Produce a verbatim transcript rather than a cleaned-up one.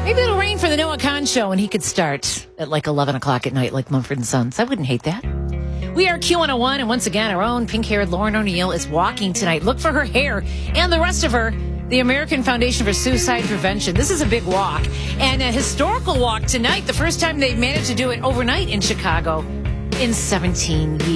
Maybe it'll rain for the Noah Khan show and he could start at like eleven o'clock at night like Mumford and Sons. I wouldn't hate that. We are Q one oh one, and once again, our own pink-haired Lauren O'Neill is walking tonight. Look for her hair and the rest of her, the American Foundation for Suicide Prevention. This is a big walk, and a historical walk tonight, the first time they've managed to do it overnight in Chicago in seventeen years.